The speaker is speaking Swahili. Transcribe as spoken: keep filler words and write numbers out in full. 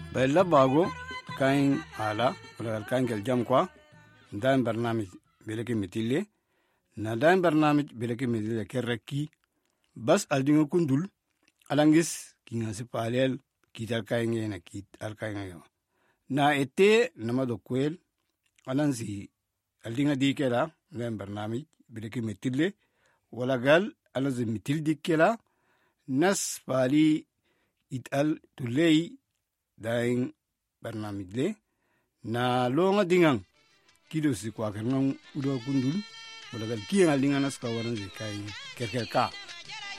bella bago kain ala wala kain gel jam kwa ndan barnamij beleke mitille na dan barnamij beleke mitille kerreki bas aldingo kundul alangis kinga se palel kital kain na kit al kain yo na ete nama do kwel alansi aldinga dikela ndan barnamij beleke mitille wala gal alansi mitil dikela nas pali ital tulei daing barnamij le na longa dingang kido si kwa kernang udo kundul wala gal kiang alinga nas kawaran ze kai kerker ka